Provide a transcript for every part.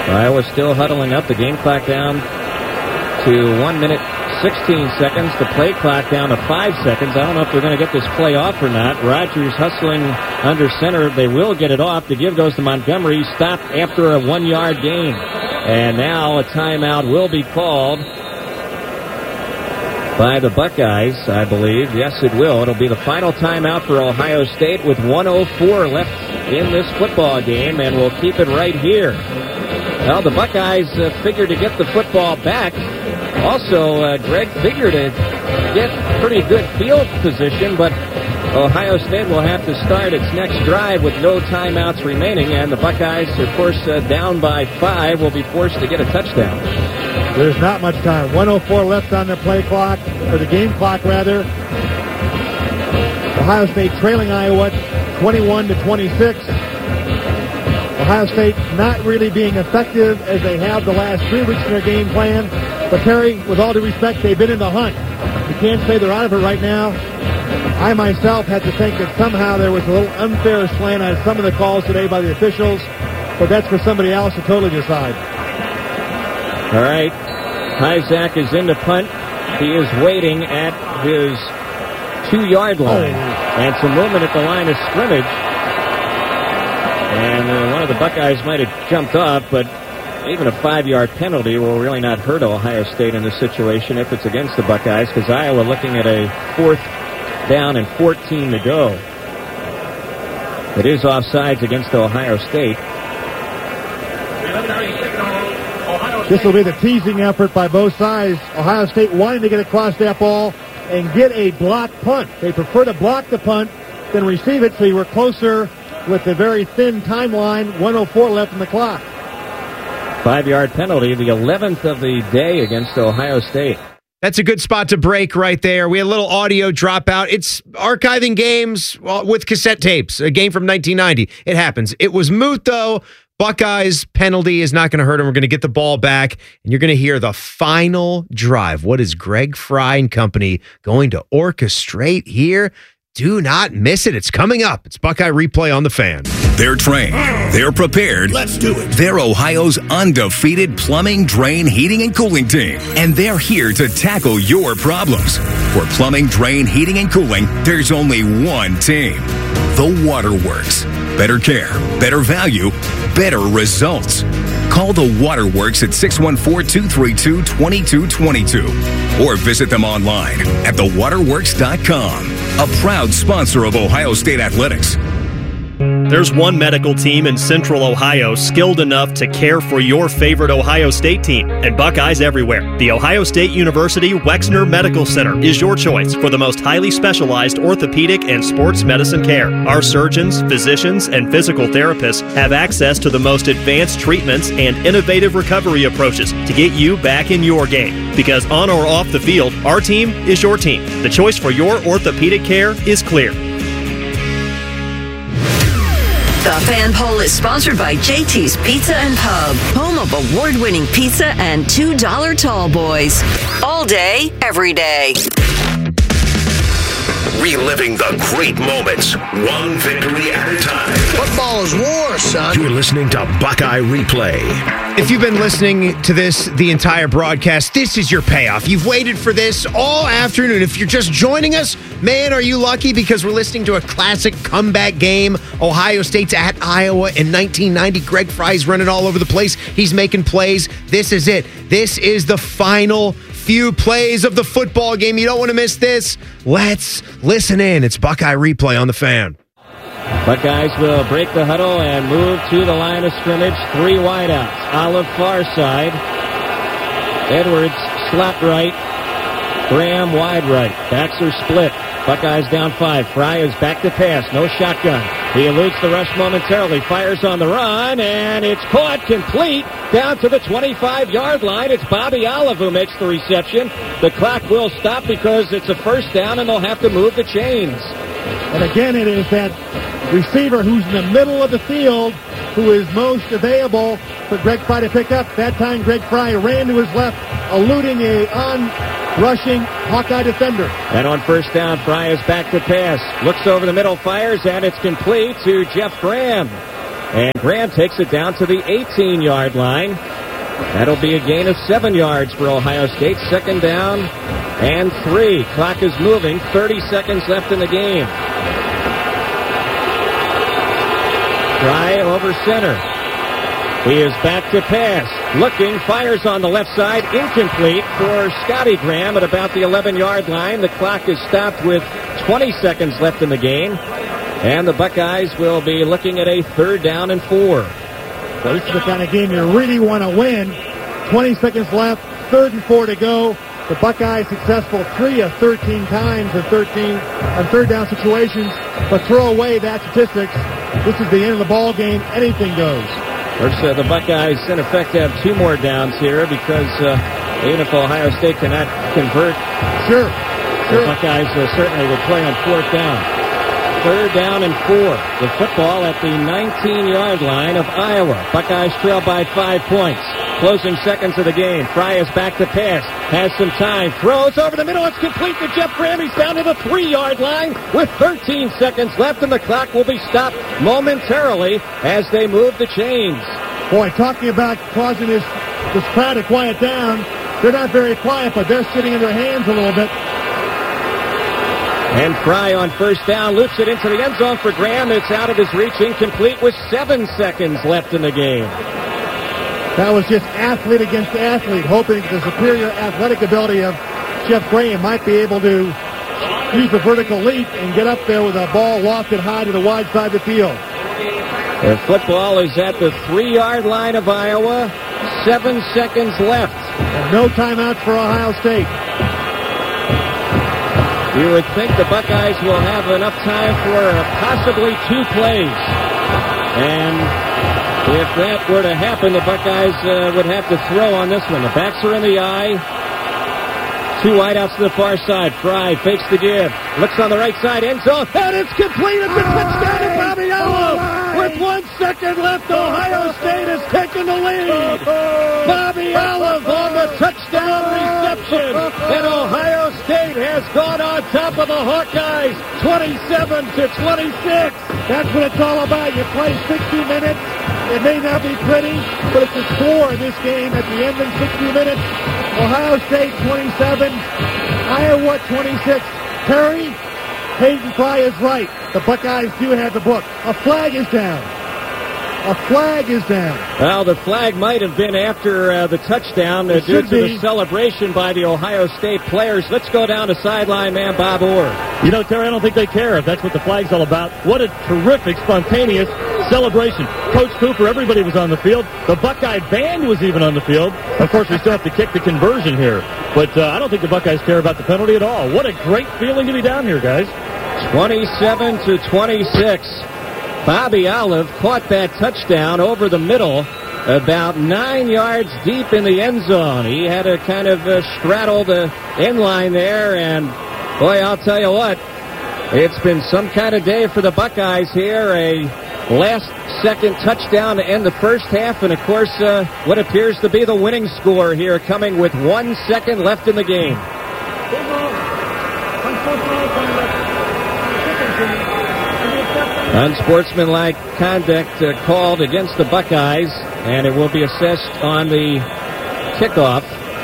Iowa still huddling up. The game clock down to 1 minute 16 seconds. The play clock down to 5 seconds. I don't know if they're going to get this play off or not. Rogers hustling under center. They will get it off. The give goes to Montgomery. Stopped after a 1-yard gain. And now a timeout will be called by the Buckeyes, I believe. Yes, it will. It'll be the final timeout for Ohio State with 1:04 left in this football game, and we'll keep it right here. Well, the Buckeyes figure to get the football back. Also, Greg figured to get pretty good field position, but Ohio State will have to start its next drive with no timeouts remaining, and the Buckeyes, of course, down by 5, will be forced to get a touchdown. There's not much time. 1:04 left on the play clock, or the game clock, rather. Ohio State trailing Iowa 21-26. Ohio State not really being effective as they have the last 3 weeks in their game plan. But, Terry, with all due respect, they've been in the hunt. You can't say they're out of it right now. I myself had to think that somehow there was a little unfair slant on some of the calls today by the officials, but that's for somebody else to totally decide. All right. Hyzak is in the punt. He is waiting at his 2-yard line. And some movement at the line of scrimmage. And one of the Buckeyes might have jumped off, but even a 5-yard penalty will really not hurt Ohio State in this situation if it's against the Buckeyes, because Iowa looking at a 4th down and 14 to go. It is offsides against Ohio State. This will be the teasing effort by both sides. Ohio State wanting to get across that ball and get a block punt. They prefer to block the punt than receive it, so you were closer with a very thin timeline. 1:04 left on the clock. 5-yard penalty, the 11th of the day against Ohio State. That's a good spot to break right there. We had a little audio dropout. It's archiving games with cassette tapes, a game from 1990. It happens. It was moot, though. Buckeyes penalty is not going to hurt them. We're going to get the ball back, and you're going to hear the final drive. What is Greg Fry and company going to orchestrate here? Do not miss it. It's coming up. It's Buckeye Replay on the Fan. They're trained. They're prepared. Let's do it. They're Ohio's undefeated plumbing, drain, heating, and cooling team. And they're here to tackle your problems. For plumbing, drain, heating, and cooling, there's only one team. The Waterworks. Better care, better value, better results. Call the Waterworks at 614-232-2222 or visit them online at thewaterworks.com. A proud sponsor of Ohio State Athletics. There's one medical team in Central Ohio skilled enough to care for your favorite Ohio State team, and Buckeyes everywhere. The Ohio State University Wexner Medical Center is your choice for the most highly specialized orthopedic and sports medicine care. Our surgeons, physicians, and physical therapists have access to the most advanced treatments and innovative recovery approaches to get you back in your game. Because on or off the field, our team is your team. The choice for your orthopedic care is clear. The Fan Poll is sponsored by JT's Pizza and Pub, home of award-winning pizza and $2 tall boys. All day, every day. Reliving the great moments, one victory at a time. Football is war, son. You're listening to Buckeye Replay. If you've been listening to this the entire broadcast, this is your payoff. You've waited for this all afternoon. If you're just joining us, man, are you lucky, because we're listening to a classic comeback game. Ohio State's at Iowa in 1990. Greg Fry's running all over the place. He's making plays. This is it. This is the final few plays of the football game. You don't want to miss this. Let's listen in. It's Buckeye Replay on the Fan. Buckeyes will break the huddle and move to the line of scrimmage. 3 wideouts. Olive far side. Edwards slot right. Graham wide right. Backs are split. Buckeyes down 5. Fry is back to pass. No shotgun. He eludes the rush momentarily. Fires on the run, and it's caught complete down to the 25-yard line. It's Bobby Olive who makes the reception. The clock will stop because it's a first down, and they'll have to move the chains. And again, it is that receiver who's in the middle of the field who is most available for Greg Fry to pick up. That time, Greg Fry ran to his left, eluding a on-rushing Hawkeye defender. And on first down, Fry is back to pass. Looks over the middle, fires, and it's complete to Jeff Graham. And Graham takes it down to the 18-yard line. That'll be a gain of 7 yards for Ohio State. 2nd down and 3. Clock is moving. 30 seconds left in the game. Fry over center. He is back to pass. Looking, fires on the left side. Incomplete for Scotty Graham at about the 11-yard line. The clock is stopped with 20 seconds left in the game. And the Buckeyes will be looking at a 3rd down and 4. So this is the kind of game you really want to win. 20 seconds left, 3rd and 4 to go. The Buckeyes successful 3 of 13 times in 3rd down situations. But throw away that statistics. This is the end of the ball game. Anything goes. Of course, the Buckeyes, in effect, have 2 more downs here because even if Ohio State cannot convert, the Buckeyes certainly will play on 4th down. 3rd down and 4. The football at the 19-yard line of Iowa. Buckeyes trail by 5 points. Closing seconds of the game. Fry is back to pass. Has some time. Throws over the middle. It's complete to Jeff Graham. He's down to the 3-yard line with 13 seconds left, and the clock will be stopped momentarily as they move the chains. Boy, talking about causing this crowd to quiet down. They're not very quiet, but they're sitting in their hands a little bit. And Fry on 1st down loops it into the end zone for Graham. It's out of his reach, incomplete with 7 seconds left in the game. That was just athlete against athlete, hoping the superior athletic ability of Jeff Graham might be able to use the vertical leap and get up there with a ball lofted high to the wide side of the field. The football is at the 3-yard line of Iowa. 7 seconds left. And no timeouts for Ohio State. You would think the Buckeyes will have enough time for possibly 2 plays. And if that were to happen, the Buckeyes would have to throw on this one. The backs are in the eye. 2 wideouts to the far side. Fry fakes the give. Looks on the right side. End zone. And it's complete. It's a touchdown to Bobby Olive. With 1 second left, Ohio State has taken the lead. Bobby Olive on the touchdown reception. And Ohio State has gone on top of the Hawkeyes. 27-26. That's what it's all about. You play 60 minutes. It may not be pretty, but it's a score in this game at the end of 60 minutes. Ohio State 27, Iowa 26. Terry, Hayden Fry is right. The Buckeyes do have the book. A flag is down. A flag is down. Well, the flag might have been after the touchdown due to the celebration by the Ohio State players. Let's go down to sideline man Bob Orr. You know, Terry, I don't think they care if that's what the flag's all about. What a terrific, spontaneous celebration. Coach Cooper, everybody was on the field. The Buckeye band was even on the field. Of course, we still have to kick the conversion here. But I don't think the Buckeyes care about the penalty at all. What a great feeling to be down here, guys. 27-26. Bobby Olive caught that touchdown over the middle, about 9 yards deep in the end zone. He had to kind of straddle the end line there, and boy, I'll tell you what, it's been some kind of day for the Buckeyes here. A last-second touchdown to end the first half, and of course, what appears to be the winning score here, coming with 1 second left in the game. Unsportsmanlike conduct called against the Buckeyes, and it will be assessed on the kickoff.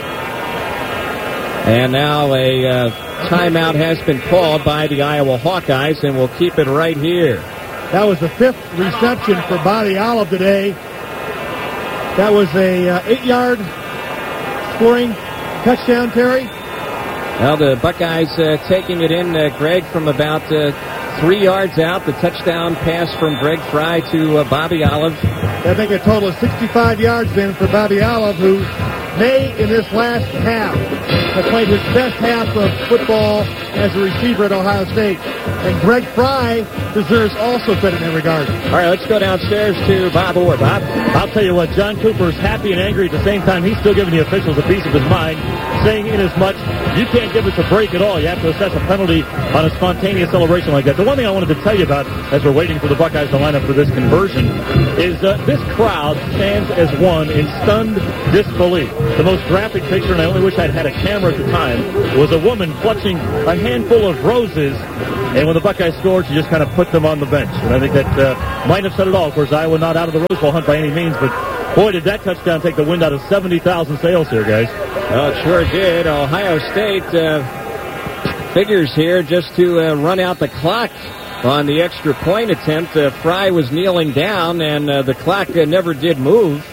And now a timeout has been called by the Iowa Hawkeyes, and we'll keep it right here. That was the 5th reception for Bobby Olive today. That was a 8-yard scoring touchdown, Terry. Well, the Buckeyes taking it in, Greg, from about 3 yards out. The touchdown pass from Greg Fry to Bobby Olive. That make a total of 65 yards then for Bobby Olive, who may, in this last half, have played his best half of football as a receiver at Ohio State. And Greg Fry deserves also credit in that regard. All right, let's go downstairs to Bob Orr. Bob? I'll tell you what, John Cooper's happy and angry at the same time. He's still giving the officials a piece of his mind, saying in as much, you can't give us a break at all. You have to assess a penalty on a spontaneous celebration like that. The one thing I wanted to tell you about as we're waiting for the Buckeyes to line up for this conversion is this crowd stands as one in stunned disbelief. the most graphic picture, and I only wish I'd had a camera at the time, was a woman clutching a handful of roses, and when the Buckeyes scored, she just kind of put them on the bench. And I think that might have said it all. Of course, Iowa not out of the Rose Bowl hunt by any means, but boy, did that touchdown take the wind out of 70,000 sails here, guys. Well, it sure did. Ohio State figures here just to run out the clock on the extra point attempt. Fry was kneeling down, and the clock never did move.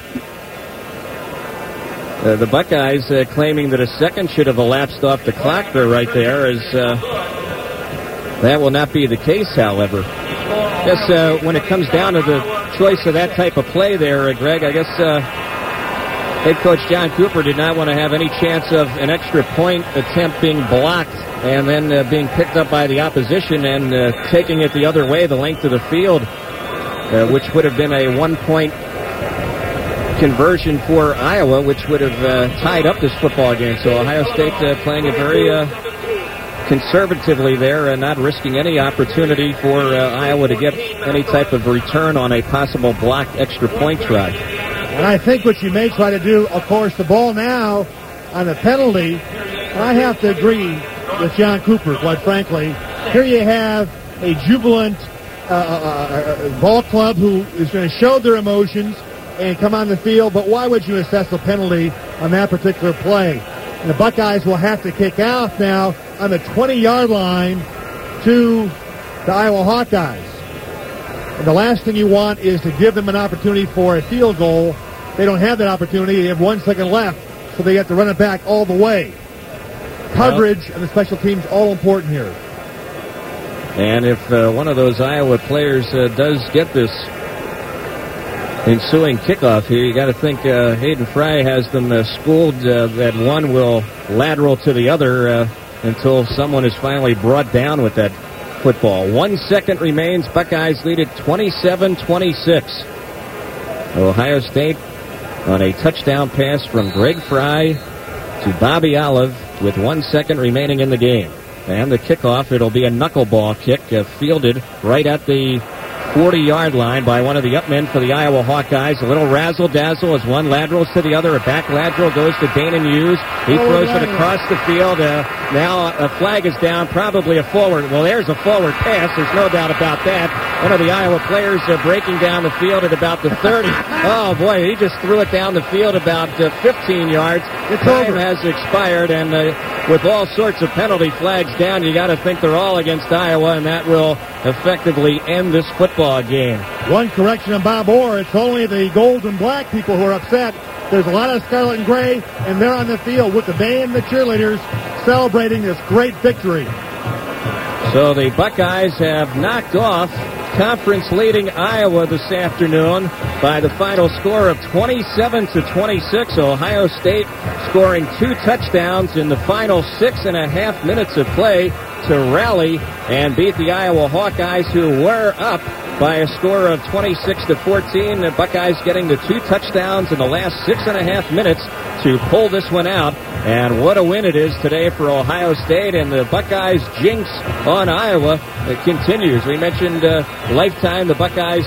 The Buckeyes claiming that a second should have elapsed off the clock there, right there, as that will not be the case, however. I guess when it comes down to the choice of that type of play there, Greg, I guess head coach John Cooper did not want to have any chance of an extra point attempt being blocked and then being picked up by the opposition and taking it the other way, the length of the field, which would have been a 1-point conversion for Iowa, which would have tied up this football game. So Ohio State playing it very conservatively there and not risking any opportunity for Iowa to get any type of return on a possible blocked extra point try. And I think what you may try to do, of course, the ball now on the penalty, I have to agree with John Cooper, quite frankly. Here you have a jubilant ball club who is going to show their emotions and come on the field, but why would you assess a penalty on that particular play? And the Buckeyes will have to kick out now on the 20-yard line to the Iowa Hawkeyes. And the last thing you want is to give them an opportunity for a field goal. They don't have that opportunity. They have 1 second left, so they have to run it back all the way. Coverage and the special teams all important here. And if one of those Iowa players does get this ensuing kickoff here, you got to think Hayden Fry has them schooled that one will lateral to the other until someone is finally brought down with that football. 1 second remains. Buckeyes lead it 27-26. Ohio State on a touchdown pass from Greg Fry to Bobby Olive with 1 second remaining in the game. And the kickoff, it'll be a knuckleball kick fielded right at the 40-yard line by one of the upmen for the Iowa Hawkeyes. A little razzle-dazzle as one laterals to the other. A back lateral goes to Danon Hughes. He throws it across the field. Now a flag is down, probably a forward. Well, there's a forward pass. There's no doubt about that. One of the Iowa players breaking down the field at about the 30. Oh, boy, he just threw it down the field about 15 yards. Time has expired, and with all sorts of penalty flags down, you got to think they're all against Iowa, and that will effectively end this football game. One correction on Bob Orr. It's only the gold and black people who are upset. There's a lot of scarlet and gray, and they're on the field with the band and the cheerleaders celebrating this great victory. So the Buckeyes have knocked off conference-leading Iowa this afternoon by the final score of 27-26. Ohio State scoring 2 touchdowns in the final 6.5 minutes of play to rally and beat the Iowa Hawkeyes, who were up by a score of 26-14. The Buckeyes getting the 2 touchdowns in the last 6.5 minutes to pull this one out. And what a win it is today for Ohio State, and the Buckeyes' jinx on Iowa continues. We mentioned lifetime, the Buckeyes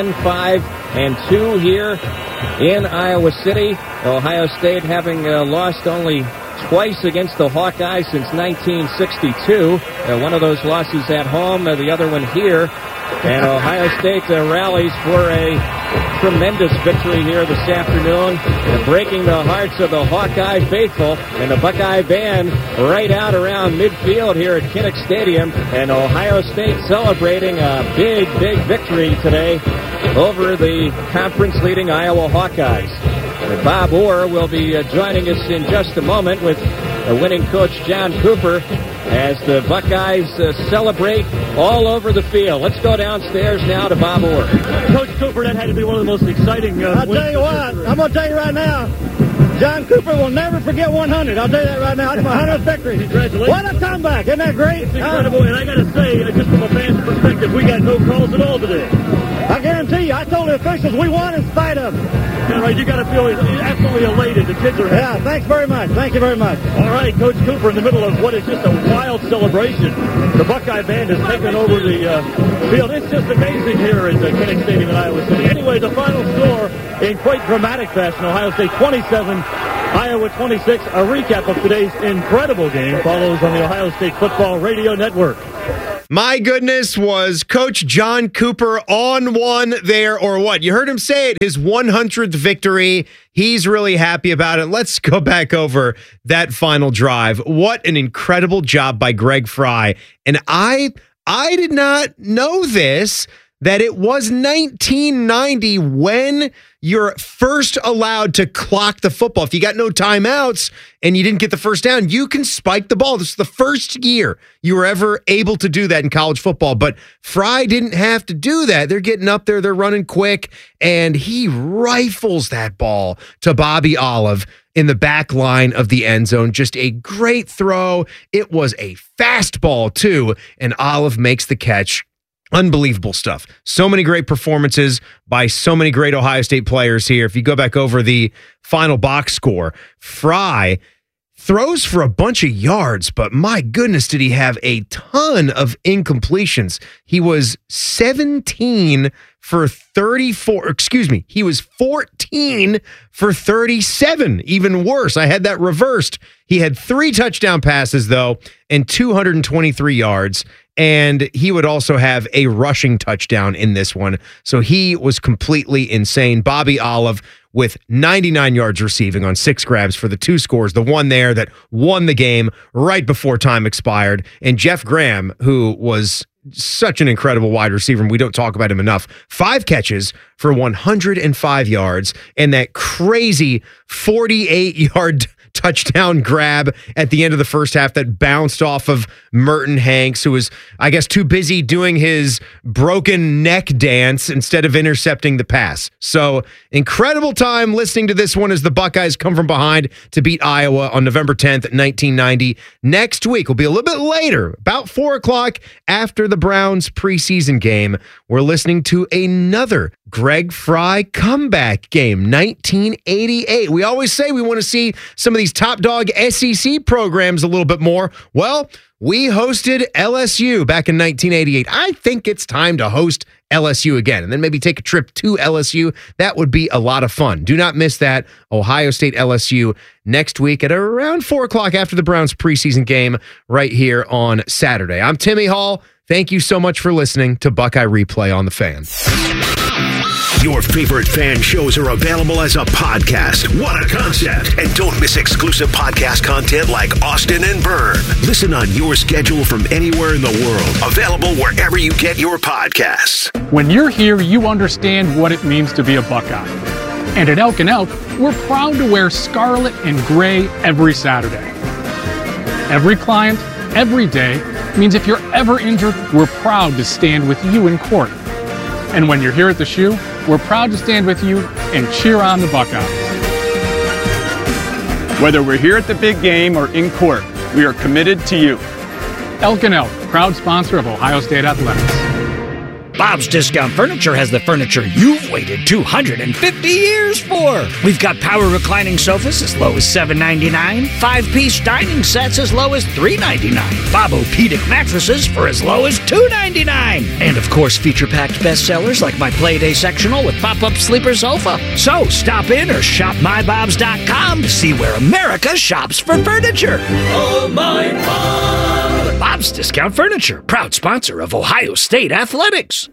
10-5-2 here in Iowa City. Ohio State having lost only twice against the Hawkeyes since 1962. One of those losses at home, the other one here. And Ohio State rallies for a tremendous victory here this afternoon, breaking the hearts of the Hawkeye faithful, and the Buckeye band right out around midfield here at Kinnick Stadium, and Ohio State celebrating a big, big victory today over the conference-leading Iowa Hawkeyes. And Bob Orr will be joining us in just a moment with winning coach John Cooper as the Buckeyes celebrate all over the field. Let's go downstairs now to Bob Orr. Coach Cooper, that had to be one of the most exciting I'll tell you what, I'm going to tell you right now, John Cooper will never forget 100. I'll tell you that right now. It's my 100th victory. Congratulations. What a comeback. Isn't that great? It's incredible. And I got to say, just from a fan's perspective, we got no calls at all today. I guarantee you, I told the officials we won in spite of them. All right, you got to feel absolutely elated. The kids are happy. Yeah, thanks very much. Thank you very much. All right, Coach Cooper in the middle of what is just a wild celebration. The Buckeye band has taken over the field. It's just amazing here at Kinnick Stadium in Iowa City. Anyway, the final score in quite dramatic fashion. Ohio State 27, Iowa 26. A recap of today's incredible game follows on the Ohio State Football Radio Network. My goodness, was Coach John Cooper on one there or what? You heard him say it, his 100th victory. He's really happy about it. Let's go back over that final drive. What an incredible job by Greg Frey. And I did not know this, that it was 1990 when you're first allowed to clock the football. If you got no timeouts and you didn't get the first down, you can spike the ball. This is the first year you were ever able to do that in college football. But Frey didn't have to do that. They're getting up there, they're running quick, and he rifles that ball to Bobby Olive in the back line of the end zone. Just a great throw. It was a fastball, too, and Olive makes the catch. Unbelievable stuff. So many great performances by so many great Ohio State players here. If you go back over the final box score, Frey throws for a bunch of yards, but my goodness, did he have a ton of incompletions. He was 17 for 34. Excuse me. He was 14 for 37. Even worse. I had that reversed. He had 3 touchdown passes, though, and 223 yards. And he would also have a rushing touchdown in this one. So he was completely insane. Bobby Olive with 99 yards receiving on 6 grabs for the 2 scores. The one there that won the game right before time expired. And Jeff Graham, who was such an incredible wide receiver, and we don't talk about him enough. 5 catches for 105 yards and that crazy 48-yard touchdown grab at the end of the first half that bounced off of Merton Hanks, who was, I guess, too busy doing his broken neck dance instead of intercepting the pass. So incredible time listening to this one as the Buckeyes come from behind to beat Iowa on November 10th, 1990. Next week will be a little bit later, about 4 o'clock after the Browns preseason game. We're listening to another Greg Frey comeback game, 1988. We always say we want to see some of these top dog SEC programs a little bit more. Well, we hosted LSU back in 1988. I think it's time to host LSU again, and then maybe take a trip to LSU. That would be a lot of fun. Do not miss that. Ohio State LSU next week at around 4 o'clock after the Browns preseason game right here on Saturday. I'm Timmy Hall. Thank you so much for listening to Buckeye Replay on the Fan. Your favorite fan shows are available as a podcast. What a concept. And don't miss exclusive podcast content like Austin and Byrne. Listen on your schedule from anywhere in the world. Available wherever you get your podcasts. When you're here, you understand what it means to be a Buckeye. And at Elk & Elk, we're proud to wear scarlet and gray every Saturday. Every client, every day, means if you're ever injured, we're proud to stand with you in court. And when you're here at the shoe, we're proud to stand with you and cheer on the Buckeyes. Whether we're here at the big game or in court, we are committed to you. Elk & Elk, proud sponsor of Ohio State Athletics. Bob's Discount Furniture has the furniture you've waited 250 years for. We've got power reclining sofas as low as $7.99, 5-piece dining sets as low as $3.99, Bobo-Pedic mattresses for as low as $2.99, and of course feature-packed bestsellers like my Playday sectional with pop-up sleeper sofa. So stop in or shop mybobs.com to see where America shops for furniture. Oh, my Bob! Bob's Discount Furniture, proud sponsor of Ohio State Athletics.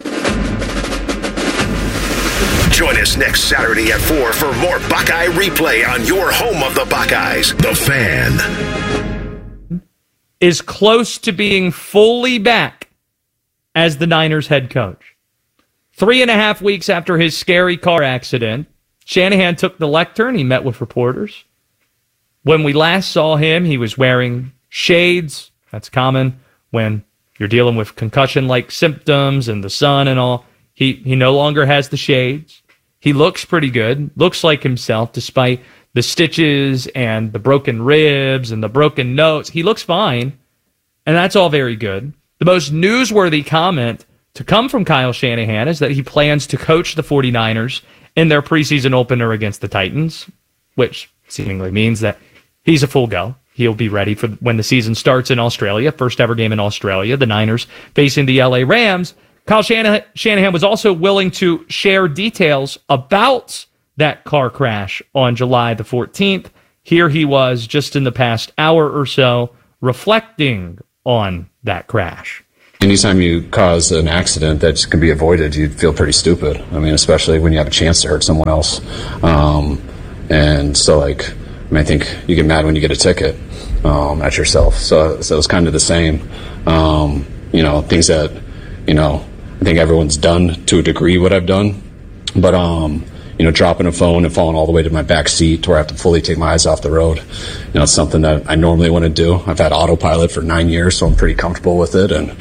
Join us next Saturday at 4 for more Buckeye Replay on your home of the Buckeyes, The Fan. Is close to being fully back as the Niners head coach. 3.5 weeks after his scary car accident, Shanahan took the lectern. He met with reporters. When we last saw him, he was wearing shades. That's common when you're dealing with concussion-like symptoms and the sun and all. He no longer has the shades. He looks pretty good, looks like himself despite the stitches and the broken ribs and the broken nose. He looks fine, and that's all very good. The most newsworthy comment to come from Kyle Shanahan is that he plans to coach the 49ers in their preseason opener against the Titans, which seemingly means that he's a full go. He'll be ready for when the season starts in Australia, first ever game in Australia, the Niners facing the LA Rams. Kyle Shanahan was also willing to share details about that car crash on July the 14th here he was just in the past hour or so reflecting on that crash. Anytime you cause an accident that can be avoided, you'd feel pretty stupid. I mean, especially when you have a chance to hurt someone else. And so, like, I think you get mad when you get a ticket at yourself. So it's kind of the same. Things that, I think everyone's done to a degree what I've done. But, dropping a phone and falling all the way to my back seat to where I have to fully take my eyes off the road. It's something that I normally want to do. I've had autopilot for 9 years, so I'm pretty comfortable with it. And,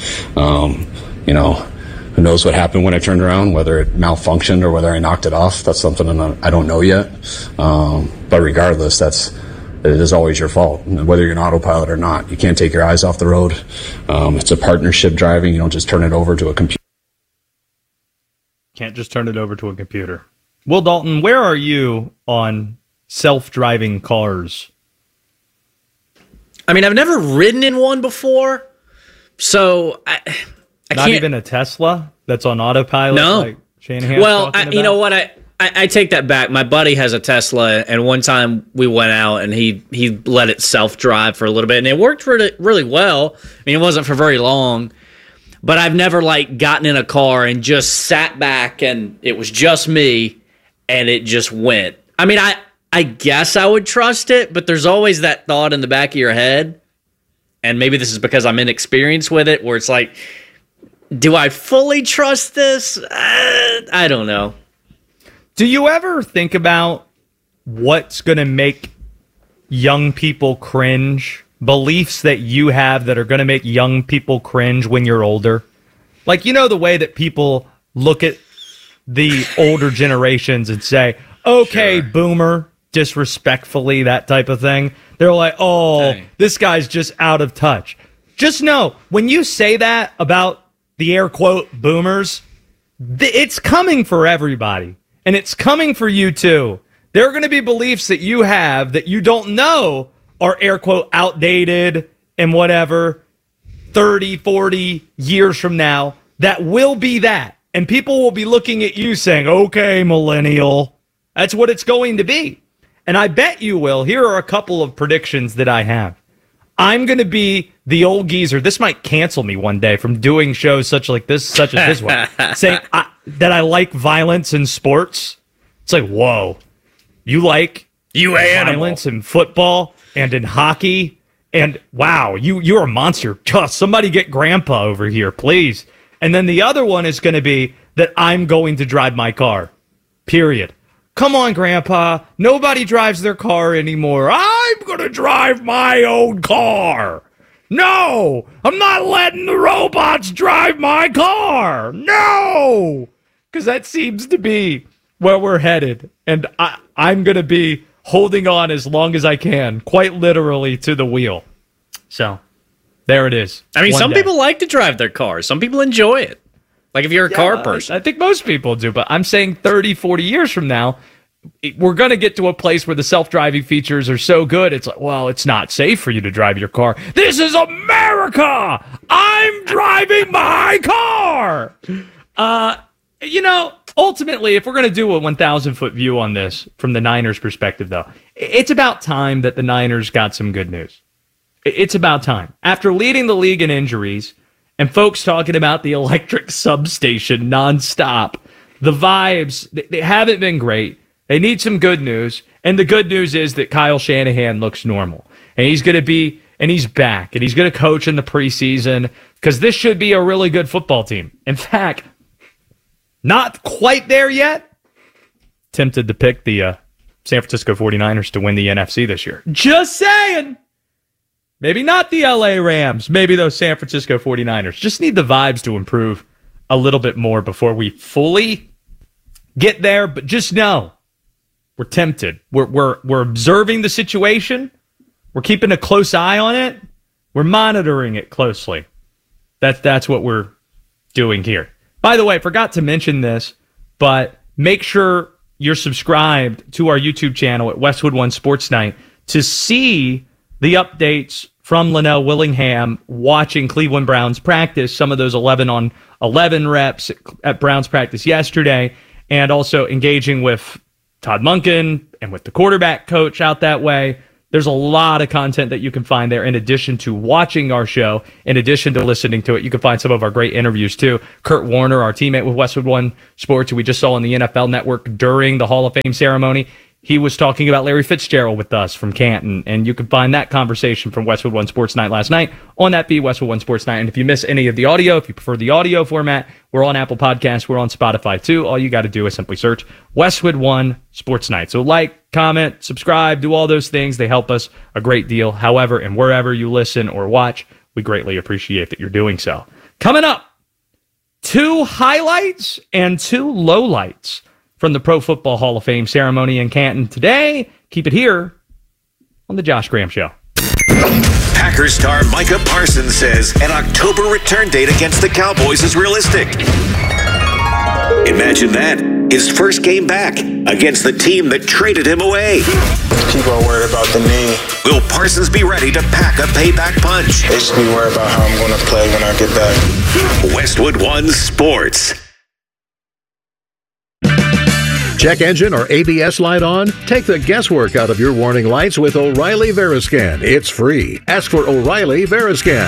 who knows what happened when I turned around, whether it malfunctioned or whether I knocked it off. That's something I don't know yet. But regardless, it is always your fault, whether you're an autopilot or not. You can't take your eyes off the road. It's a partnership driving. You don't just turn it over to a computer. Can't just turn it over to a computer. Will Dalton, where are you on self-driving cars? I mean, I've never ridden in one before, so I Not can't. even a Tesla that's on autopilot? No. Like Shanahan's Well, talking you know about? what? I take that back. My buddy has a Tesla, and one time we went out, and he let it self-drive for a little bit, and it worked really, really well. I mean, it wasn't for very long, but I've never, gotten in a car and just sat back, and it was just me, and it just went. I mean, I guess I would trust it, but there's always that thought in the back of your head, and maybe this is because I'm inexperienced with it, where it's like, do I fully trust this? I don't know. Do you ever think about what's going to make young people cringe? Beliefs that you have that are going to make young people cringe when you're older? Like, the way that people look at the older generations and say, okay, sure, boomer, disrespectfully, that type of thing. They're like, This guy's just out of touch. Just know, when you say that about the air quote boomers, it's coming for everybody. And it's coming for you too. There are going to be beliefs that you have that you don't know are air quote outdated and whatever 30, 40 years from now that will be that. And people will be looking at you saying, okay, millennial. That's what it's going to be. And I bet you will. Here are a couple of predictions that I have. I'm going to be the old geezer. This might cancel me one day from doing shows such as this one, saying that I like violence in sports. It's like, whoa, you like violence in football and in hockey? And wow, you're a monster. Somebody get Grandpa over here, please. And then the other one is going to be that I'm going to drive my car, period. Come on, Grandpa. Nobody drives their car anymore. I'm going to drive my own car. No, I'm not letting the robots drive my car. No, because that seems to be where we're headed. And I'm going to be holding on as long as I can, quite literally, to the wheel. So there it is. I mean, some people like to drive their cars. Some people enjoy it. Like if you're a car person. I think most people do, but I'm saying 30, 40 years from now, we're going to get to a place where the self-driving features are so good, it's like, well, it's not safe for you to drive your car. This is America! I'm driving my car! Ultimately, if we're going to do a 1,000-foot view on this from the Niners' perspective, though, it's about time that the Niners got some good news. It's about time. After leading the league in injuries, and folks talking about the electric substation nonstop, the vibes, they haven't been great. They need some good news. And the good news is that Kyle Shanahan looks normal. And he's back. And he's going to coach in the preseason because this should be a really good football team. In fact, not quite there yet. Tempted to pick the San Francisco 49ers to win the NFC this year. Just saying. Maybe not the LA Rams. Maybe those San Francisco 49ers. Just need the vibes to improve a little bit more before we fully get there. But just know, we're tempted. We're observing the situation. We're keeping a close eye on it. We're monitoring it closely. That's what we're doing here. By the way, I forgot to mention this, but make sure you're subscribed to our YouTube channel at Westwood One Sports Night to see the updates from Linnell Willingham watching Cleveland Browns practice, some of those 11-on-11 reps at Browns practice yesterday, and also engaging with Todd Monken and with the quarterback coach out that way. There's a lot of content that you can find there in addition to watching our show, in addition to listening to it. You can find some of our great interviews too. Kurt Warner, our teammate with Westwood One Sports, who we just saw on the NFL Network during the Hall of Fame ceremony. He was talking about Larry Fitzgerald with us from Canton, and you can find that conversation from Westwood One Sports Night last night on that feed, Westwood One Sports Night. And if you miss any of the audio, if you prefer the audio format, we're on Apple Podcasts, we're on Spotify too. All you got to do is simply search Westwood One Sports Night. So like, comment, subscribe, do all those things. They help us a great deal. However, and wherever you listen or watch, we greatly appreciate that you're doing so. Coming up, 2 highlights and 2 lowlights from the Pro Football Hall of Fame ceremony in Canton today. Keep it here on the Josh Graham Show. Packers star Micah Parsons says an October return date against the Cowboys is realistic. Imagine that. His first game back against the team that traded him away. People are worried about the knee. Will Parsons be ready to pack a payback punch? They should be worried about how I'm going to play when I get back. Westwood One Sports. Check engine or ABS light on? Take the guesswork out of your warning lights with O'Reilly Veriscan. It's free. Ask for O'Reilly Veriscan.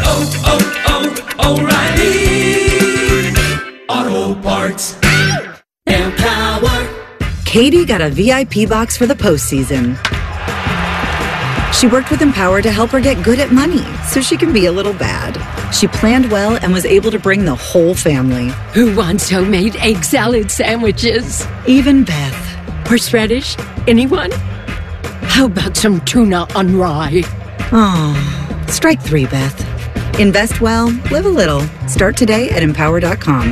O'Reilly Auto Parts. Empower. Katie got a VIP box for the postseason. She worked with Empower to help her get good at money so she can be a little bad. She planned well and was able to bring the whole family. Who wants homemade egg salad sandwiches? Even Beth. Horseradish? Anyone? How about some tuna on rye? Oh, strike 3, Beth. Invest well, live a little. Start today at Empower.com.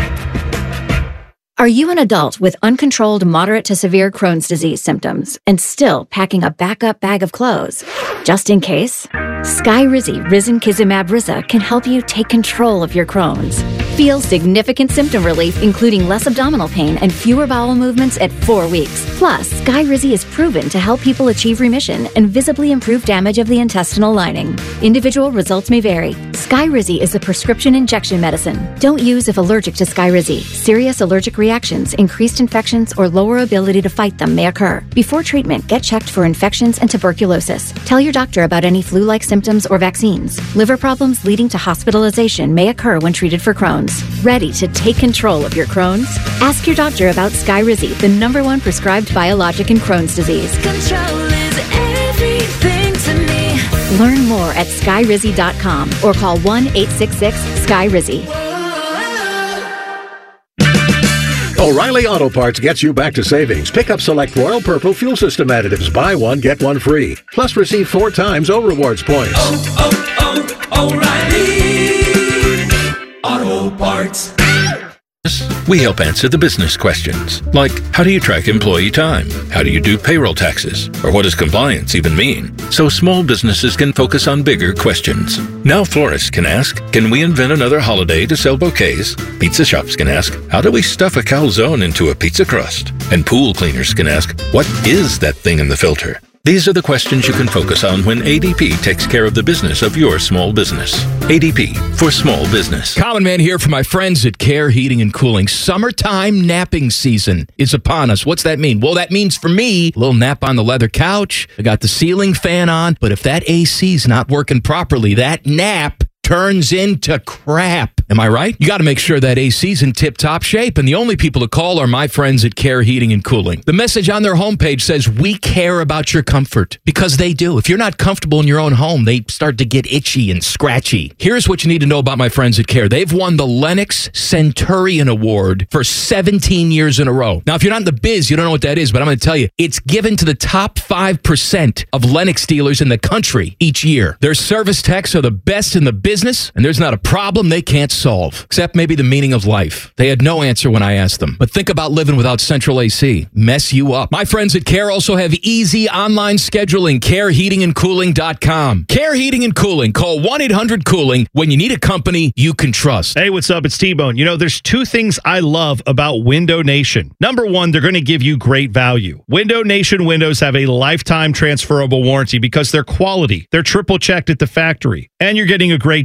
Are you an adult with uncontrolled moderate to severe Crohn's disease symptoms and still packing a backup bag of clothes? Just in case, Skyrizi Risankizumab Riza can help you take control of your Crohn's. Feel significant symptom relief, including less abdominal pain and fewer bowel movements at 4 weeks. Plus, Skyrizi is proven to help people achieve remission and visibly improve damage of the intestinal lining. Individual results may vary. Skyrizi is a prescription injection medicine. Don't use if allergic to Skyrizi. Serious allergic reactions, increased infections, or lower ability to fight them may occur. Before treatment, get checked for infections and tuberculosis. Tell your doctor about any flu-like symptoms or vaccines. Liver problems leading to hospitalization may occur when treated for Crohn's. Ready to take control of your Crohn's? Ask your doctor about Skyrizi, the #1 prescribed biologic in Crohn's disease. Control is everything to me. Learn more at Skyrizi.com or call 1-866-SKYRIZI. O'Reilly Auto Parts gets you back to savings. Pick up select Royal Purple fuel system additives. Buy one, get one free. Plus receive 4 times O Rewards points. O'Reilly Auto Parts. We help answer the business questions, like how do you track employee time? How do you do payroll taxes? Or what does compliance even mean? So small businesses can focus on bigger questions. Now florists can ask, can we invent another holiday to sell bouquets? Pizza shops can ask, how do we stuff a calzone into a pizza crust? And pool cleaners can ask, what is that thing in the filter? These are the questions you can focus on when ADP takes care of the business of your small business. ADP, for small business. Common Man here for my friends at Care Heating and Cooling. Summertime napping season is upon us. What's that mean? Well, that means for me, a little nap on the leather couch. I got the ceiling fan on, but if that AC's not working properly, that nap turns into crap. Am I right? You got to make sure that AC's in tip-top shape, and the only people to call are my friends at Care Heating and Cooling. The message on their homepage says, we care about your comfort, because they do. If you're not comfortable in your own home, they start to get itchy and scratchy. Here's what you need to know about my friends at Care. They've won the Lennox Centurion Award for 17 years in a row. Now, if you're not in the biz, you don't know what that is, but I'm going to tell you, it's given to the top 5% of Lennox dealers in the country each year. Their service techs are the best in the business, and there's not a problem they can't solve, except maybe the meaning of life. They had no answer when I asked them. But think about living without central AC. Mess you up. My friends at Care also have easy online scheduling. CareHeatingandCooling.com. Care Heating and Cooling. Call 1-800-COOLING when you need a company you can trust. Hey, what's up? It's T-Bone. You know, there's 2 things I love about Window Nation. Number 1, they're going to give you great value. Window Nation windows have a lifetime transferable warranty because they're quality. They're triple checked at the factory. And you're getting a great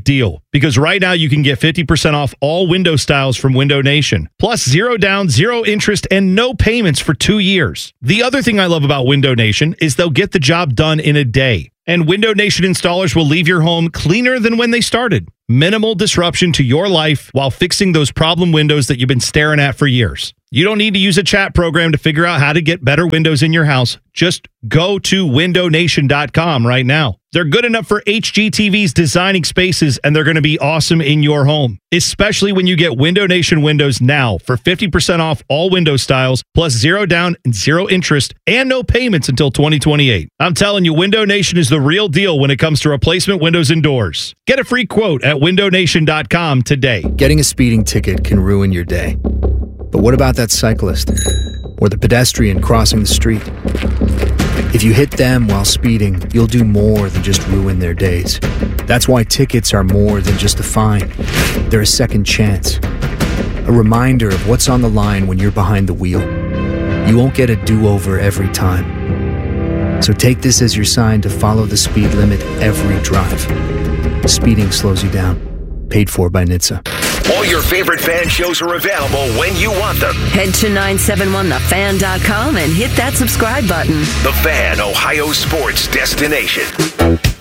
great deal because right now you can get 50% off all window styles from Window Nation. Plus 0 down, 0 interest, and no payments for 2 years. The other thing I love about Window Nation is they'll get the job done in a day. And Window Nation installers will leave your home cleaner than when they started. Minimal disruption to your life while fixing those problem windows that you've been staring at for years. You don't need to use a chat program to figure out how to get better windows in your house. Just go to windownation.com right now. They're good enough for HGTV's designing spaces, and they're going to be awesome in your home, especially when you get Window Nation windows now for 50% off all window styles, plus 0 down and 0 interest, and no payments until 2028. I'm telling you, Window Nation is the real deal when it comes to replacement windows and doors. Get a free quote at windownation.com today. Getting a speeding ticket can ruin your day. But what about that cyclist or the pedestrian crossing the street? If you hit them while speeding, you'll do more than just ruin their days. That's why tickets are more than just a fine. They're a second chance. A reminder of what's on the line when you're behind the wheel. You won't get a do-over every time. So take this as your sign to follow the speed limit every drive. Speeding slows you down. Paid for by NHTSA. All your favorite fan shows are available when you want them. Head to 971thefan.com and hit that subscribe button. The Fan, Ohio sports destination.